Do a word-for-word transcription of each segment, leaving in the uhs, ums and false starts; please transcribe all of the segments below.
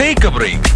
Take A break.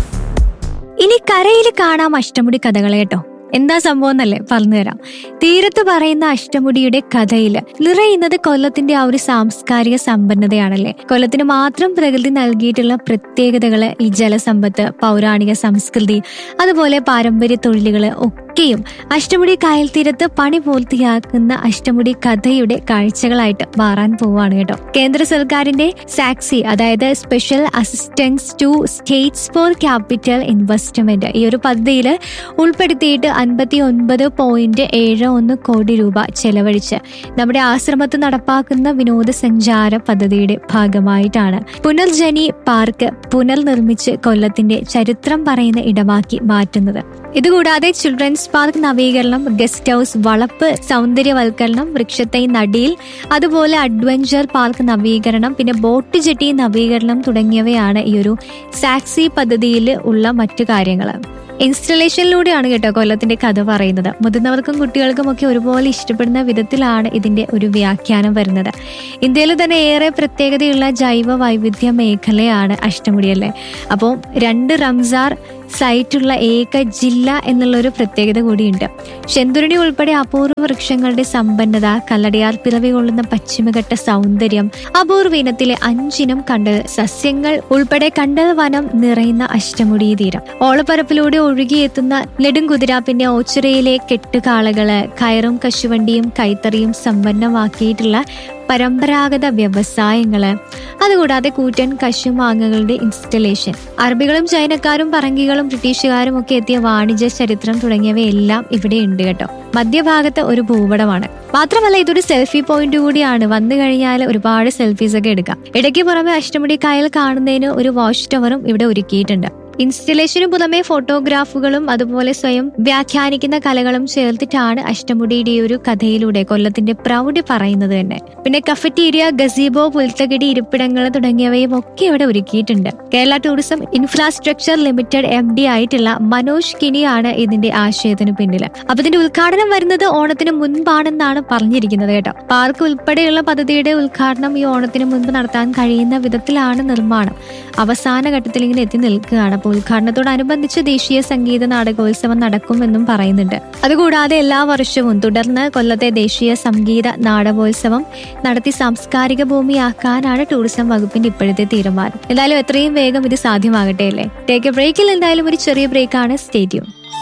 ഇനി കരയിൽ കാണാം അഷ്ടമുടി കഥകൾ കേട്ടോ. എന്താ സംഭവം എന്നല്ലേ പറഞ്ഞുതരാം. തീരത്ത് പറയുന്ന അഷ്ടമുടിയുടെ കഥയിൽ നിറയുന്നത് കൊല്ലത്തിന്റെ ആ ഒരു സാംസ്കാരിക സമ്പന്നതയാണല്ലേ. കൊല്ലത്തിന് മാത്രം പ്രകൃതി നൽകിയിട്ടുള്ള പ്രത്യേകതകള്, ഈ ജലസമ്പത്ത്, പൗരാണിക സംസ്കൃതി, അതുപോലെ പാരമ്പര്യ തൊഴിലുകള് ഒക്കെയും അഷ്ടമുടി കായൽ തീരത്ത് പണി പൂർത്തിയാക്കുന്ന അഷ്ടമുടി കഥയുടെ കാഴ്ചകളായിട്ട് മാറാൻ പോവാണ് കേട്ടോ. കേന്ദ്ര സർക്കാരിന്റെ സാക്സി, അതായത് special assistance to States four capital investment, ഈ ഒരു പദ്ധതിയിൽ ഉൾപ്പെടുത്തിയിട്ട് അൻപത്തി ഒൻപത് പോയിന്റ് ഏഴ് ഒന്ന് കോടി രൂപ ചെലവഴിച്ച് നമ്മുടെ ആശ്രമത്ത് നടപ്പാക്കുന്ന വിനോദസഞ്ചാര പദ്ധതിയുടെ ഭാഗമായിട്ടാണ് പുനർജനി പാർക്ക് പുനർനിർമ്മിച്ച് കൊല്ലത്തിന്റെ ചരിത്രം പറയുന്ന ഇടമാക്കി മാറ്റുന്നത്. ഇതുകൂടാതെ ചിൽഡ്രൻസ് പാർക്ക് നവീകരണം, ഗസ്റ്റ് ഹൗസ്, വളപ്പ് സൗന്ദര്യവൽക്കരണം, വൃക്ഷത്തൈ നടിയിൽ, അതുപോലെ അഡ്വഞ്ചർ പാർക്ക് നവീകരണം, പിന്നെ ബോട്ട് ജെട്ടി നവീകരണം തുടങ്ങിയവയാണ് ഈ ഒരു സാക്സി പദ്ധതിയിൽ ഉള്ള മറ്റു കാര്യങ്ങൾ. ഇൻസ്റ്റലേഷനിലൂടെയാണ് കേട്ടോ കൊല്ലത്തിന്റെ കഥ പറയുന്നത്. മുതിർന്നവർക്കും കുട്ടികൾക്കും ഒക്കെ ഒരുപോലെ ഇഷ്ടപ്പെടുന്ന വിധത്തിലാണ് ഇതിന്റെ ഒരു വ്യാഖ്യാനം വരുന്നത്. ഇന്ത്യയിൽ തന്നെ ഏറെ പ്രത്യേകതയുള്ള ജൈവ വൈവിധ്യ മേഖലയാണ് അഷ്ടമുടിയല്ലേ. അപ്പോൾ രണ്ട് റംസാർ സൈറ്റുള്ള ഏക ജില്ല എന്നുള്ളൊരു പ്രത്യേകത കൂടിയുണ്ട്. ചെന്തുരുണി ഉൾപ്പെടെ അപൂർവ വൃക്ഷങ്ങളുടെ സമ്പന്നത, കല്ലടയാർ പിറവി കൊള്ളുന്ന പശ്ചിമഘട്ട സൗന്ദര്യം, അപൂർവ ഇനത്തിലെ അഞ്ചിനം കണ്ടൽ സസ്യങ്ങൾ ഉൾപ്പെടെ കണ്ടൽ വനം നിറയുന്ന അഷ്ടമുടി തീരം, ഓളപ്പരപ്പിലൂടെ ഒഴുകിയെത്തുന്ന നെടുംകുതിര, പിന്നെ ഓച്ചിറയിലെ കെട്ടുകാളകള്, കയറും കശുവണ്ടിയും കൈത്തറിയും സമ്പന്നമാക്കിയിട്ടുള്ള പരമ്പരാഗത വ്യവസായങ്ങള്, അതുകൂടാതെ കൂറ്റൻ കശുമാങ്ങകളുടെ ഇൻസ്റ്റലേഷൻ, അറബികളും ചൈനക്കാരും പറങ്കികളും ബ്രിട്ടീഷുകാരും ഒക്കെ എത്തിയ വാണിജ്യ ചരിത്രം തുടങ്ങിയവയെല്ലാം ഇവിടെ ഉണ്ട് കേട്ടോ. മധ്യഭാഗത്ത് ഒരു ഭൂപടമാണ്. മാത്രമല്ല ഇതൊരു സെൽഫി പോയിന്റ് കൂടിയാണ്. വന്നു കഴിഞ്ഞാൽ ഒരുപാട് സെൽഫീസ് ഒക്കെ എടുക്കാം. ഇടയ്ക്ക് പുറമെ അഷ്ടമുടി കായൽ കാണുന്നതിന് ഒരു വാച്ച് ടവറും ഇവിടെ ഒരുക്കിയിട്ടുണ്ട്. ഇൻസ്റ്റലേഷന് പുറമെ ഫോട്ടോഗ്രാഫുകളും അതുപോലെ സ്വയം വ്യാഖ്യാനിക്കുന്ന കലകളും ചേർത്തിട്ടാണ് അഷ്ടമുടിയുടെ ഒരു കഥയിലൂടെ കൊല്ലത്തിന്റെ പ്രൗഢി പറയുന്നത് തന്നെ. പിന്നെ കഫറ്റീരിയ, ഗസീബോ, പുൽത്തകിടി, ഇരിപ്പിടങ്ങൾ തുടങ്ങിയവയും ഒക്കെ ഇവിടെ ഒരുക്കിയിട്ടുണ്ട്. Kerala tourism infrastructure limited M D ആയിട്ടുള്ള മനോജ് കിനിയാണ് ഇതിന്റെ ആശയത്തിന് പിന്നിൽ. അപ്പൊ ഇതിന്റെ ഉദ്ഘാടനം വരുന്നത് ഓണത്തിന് മുൻപാണെന്നാണ് പറഞ്ഞിരിക്കുന്നത് കേട്ടോ. പാർക്ക് ഉൾപ്പെടെയുള്ള പദ്ധതിയുടെ ഉദ്ഘാടനം ഈ ഓണത്തിന് മുൻപ് നടത്താൻ കഴിയുന്ന വിധത്തിലാണ് നിർമ്മാണം. അവസാന ഘട്ടത്തിൽ ഇങ്ങനെ എത്തി നിൽക്കുകയാണ്. അപ്പോൾ ഉദ്ഘാടനത്തോടനുബന്ധിച്ച് ദേശീയ സംഗീത നാടകോത്സവം നടക്കുമെന്നും പറയുന്നുണ്ട്. അതുകൂടാതെ എല്ലാ വർഷവും തുടർന്ന് കൊല്ലത്തെ ദേശീയ സംഗീത നാടകോത്സവം നടത്തി സാംസ്കാരിക ഭൂമിയാക്കാനാണ് ടൂറിസം വകുപ്പിന്റെ ഇപ്പോഴത്തെ തീരുമാനം. എന്തായാലും എത്രയും വേഗം ഇത് സാധ്യമാകട്ടെ അല്ലേ. ടേക്ക് എ ബ്രേക്കിൽ എന്തായാലും ഒരു ചെറിയ ബ്രേക്കാണ്. Stay tune.